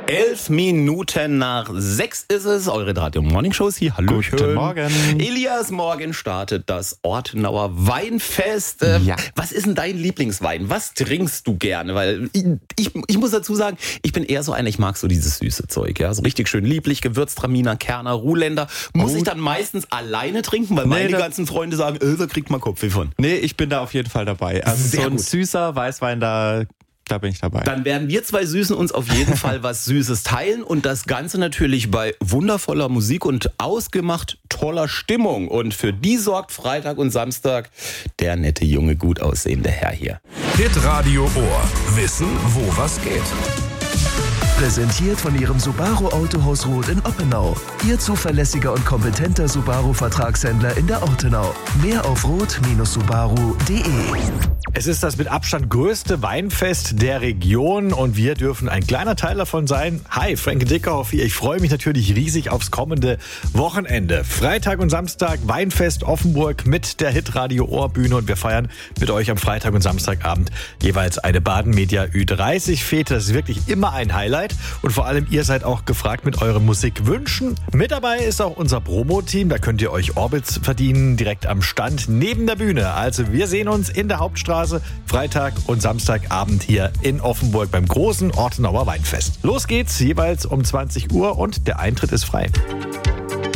5:11 ist es. Eure Radio Morning Show ist hier. Hallo. Guten Morgen. Elias, morgen startet das Ortenauer Weinfest. Ja. Was ist denn dein Lieblingswein? Was trinkst du gerne? Weil ich muss dazu sagen, ich bin eher so einer, ich mag so dieses süße Zeug. Ja, so richtig schön lieblich, Gewürztraminer, Kerner, Ruhländer. Muss ich dann meistens alleine trinken, weil meine ganzen Freunde sagen, da kriegt man Kopfweh von. Nee, ich bin da auf jeden Fall dabei. Also Sehr so ein gut. süßer Weißwein, da bin ich dabei. Dann werden wir zwei Süßen uns auf jeden Fall was Süßes teilen und das Ganze natürlich bei wundervoller Musik und ausgemacht toller Stimmung. Und für die sorgt Freitag und Samstag der nette, junge, gut aussehende Herr hier. Hitradio Ohr. Wissen, wo was geht. Präsentiert von Ihrem Subaru Autohaus Roth in Oppenau. Ihr zuverlässiger und kompetenter Subaru-Vertragshändler in der Ortenau. Mehr auf roth-subaru.de. Es ist das mit Abstand größte Weinfest der Region und wir dürfen ein kleiner Teil davon sein. Hi, Frank Dickhoff hier. Ich freue mich natürlich riesig aufs kommende Wochenende. Freitag und Samstag Weinfest Offenburg mit der Hitradio Ohrbühne und wir feiern mit euch am Freitag und Samstagabend jeweils eine Baden Media Ü30 Fete. Das ist wirklich immer ein Highlight und vor allem ihr seid auch gefragt mit euren Musikwünschen. Mit dabei ist auch unser Promo-Team. Da könnt ihr euch Orbits verdienen direkt am Stand neben der Bühne. Also wir sehen uns in der Hauptstraße Freitag und Samstagabend hier in Offenburg beim großen Ortenauer Weinfest. Los geht's, jeweils um 20 Uhr und der Eintritt ist frei.